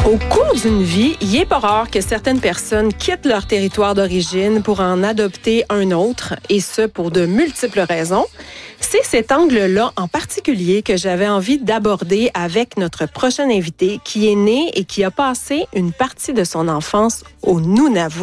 Au cours d'une vie, il n'est pas rare que certaines personnes quittent leur territoire d'origine pour en adopter un autre, et ce pour de multiples raisons. C'est cet angle-là en particulier que j'avais envie d'aborder avec notre prochain invité qui est né et qui a passé une partie de son enfance au Nunavut.